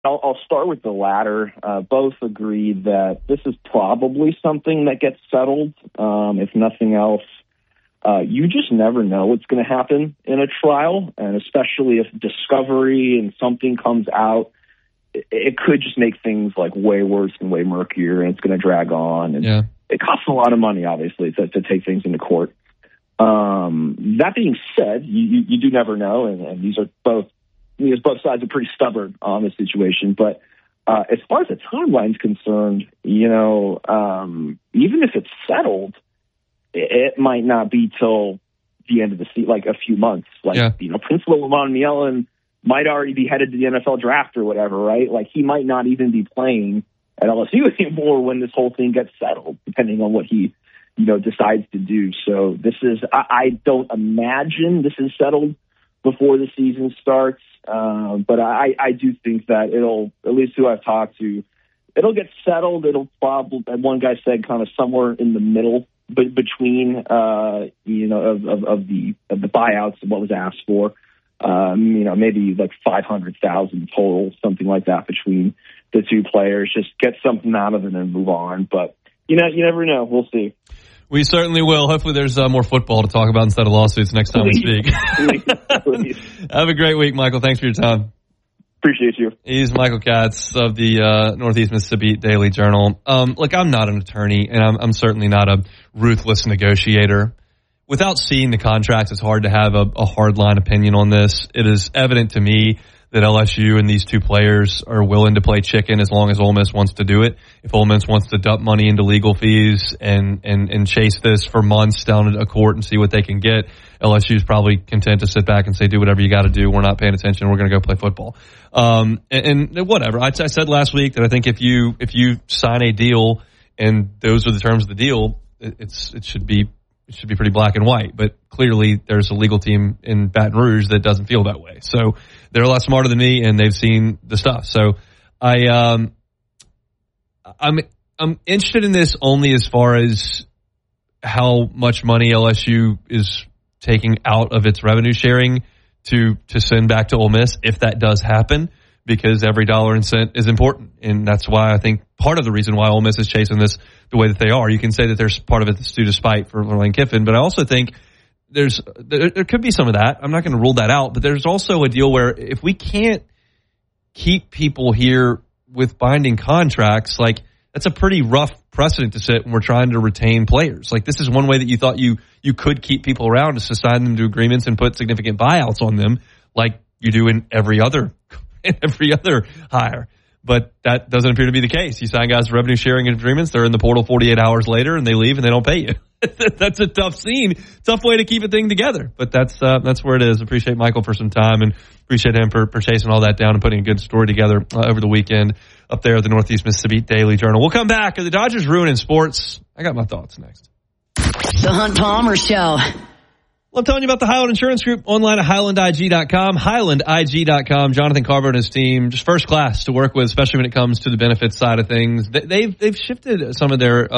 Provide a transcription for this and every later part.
I'll start with the latter. Both agreed that this is probably something that gets settled. If nothing else, you just never know what's going to happen in a trial, and especially if discovery and something comes out, it could just make things like way worse and way murkier, and it's going to drag on. And it costs a lot of money, obviously, to take things into court. That being said, you do never know, and these are both sides are pretty stubborn on this situation. But as far as the timeline's concerned, even if it's settled, it might not be till the end of the season, like a few months. Prince Lamont might already be headed to the NFL draft or whatever, right? Like, he might not even be playing at LSU anymore when this whole thing gets settled, depending on what he, decides to do. So this is, I don't imagine this is settled before the season starts. But I do think that it'll, at least who I've talked to, it'll get settled. It'll probably, one guy said, kind of somewhere in the middle between, of the buyouts and what was asked for. Maybe like 500,000 total, something like that between the two players. Just get something out of it and move on. But you never know. We'll see. We certainly will. Hopefully there's more football to talk about instead of lawsuits next time we speak. Please. Have a great week, Michael. Thanks for your time. Appreciate you. He's Michael Katz of the Northeast Mississippi Daily Journal. Look, I'm not an attorney, and I'm certainly not a ruthless negotiator. Without seeing the contracts, it's hard to have a hardline opinion on this. It is evident to me that LSU and these two players are willing to play chicken as long as Ole Miss wants to do it. If Ole Miss wants to dump money into legal fees and chase this for months down at a court and see what they can get, LSU is probably content to sit back and say, do whatever you got to do. We're not paying attention. We're going to go play football. And whatever. I said last week that I think if you sign a deal and those are the terms of the deal, it should be pretty black and white, but clearly there's a legal team in Baton Rouge that doesn't feel that way. So they're a lot smarter than me, and they've seen the stuff. So I'm interested in this only as far as how much money LSU is taking out of its revenue sharing to send back to Ole Miss, if that does happen, because every dollar and cent is important. And that's why I think part of the reason why Ole Miss is chasing this the way that they are. You can say that there's part of it that's due to spite for Lane Kiffin, but I also think there could be some of that. I'm not going to rule that out, but there's also a deal where if we can't keep people here with binding contracts, like, that's a pretty rough precedent to set when we're trying to retain players. Like, this is one way that you thought you could keep people around, is to sign them to agreements and put significant buyouts on them, like you do in every other hire. But that doesn't appear to be the case. You sign guys to revenue sharing agreements, they're in the portal 48 hours later, and they leave and they don't pay you. That's a tough scene, tough way to keep a thing together. But that's where it is. Appreciate Michael for some time, and appreciate him for chasing all that down and putting a good story together over the weekend up there at the Northeast Mississippi Daily Journal. We'll come back. Are the Dodgers ruining sports? I got my thoughts next. The Hunt Palmer Show. Well, I'm telling you about the Highland Insurance Group online at HighlandIG.com. HighlandIG.com. Jonathan Carbo and his team, just first class to work with, especially when it comes to the benefits side of things. They've shifted some of their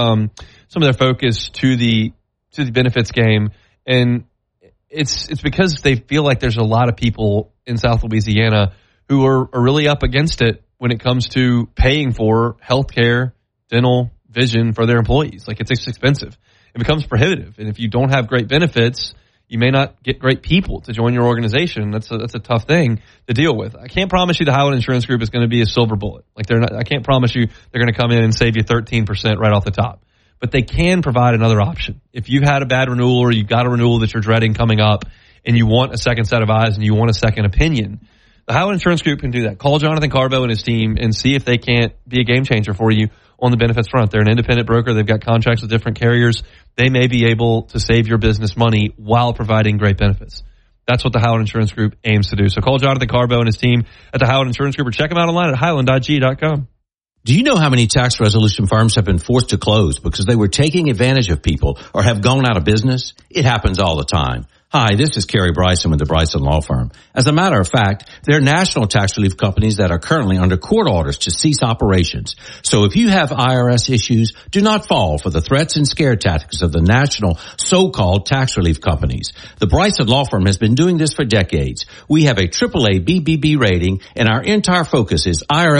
focus to the benefits game, and it's because they feel like there's a lot of people in South Louisiana who are really up against it when it comes to paying for health care, dental, vision for their employees. Like, it's expensive. It becomes prohibitive, and if you don't have great benefits, you may not get great people to join your organization. That's a tough thing to deal with. I can't promise you the Highland Insurance Group is going to be a silver bullet. Like, I can't promise you they're going to come in and save you 13% right off the top. But they can provide another option. If you've had a bad renewal, or you've got a renewal that you're dreading coming up, and you want a second set of eyes and you want a second opinion, the Highland Insurance Group can do that. Call Jonathan Carbo and his team and see if they can't be a game changer for you on the benefits front. They're an independent broker. They've got contracts with different carriers. They may be able to save your business money while providing great benefits. That's what the Highland Insurance Group aims to do. So call Jonathan Carbo and his team at the Highland Insurance Group, or check them out online at HighlandIG.com. Do you know how many tax resolution firms have been forced to close because they were taking advantage of people or have gone out of business? It happens all the time. Hi, this is Kerry Bryson with the Bryson Law Firm. As a matter of fact, there are national tax relief companies that are currently under court orders to cease operations. So if you have IRS issues, do not fall for the threats and scare tactics of the national so-called tax relief companies. The Bryson Law Firm has been doing this for decades. We have a AAA BBB rating, and our entire focus is IRS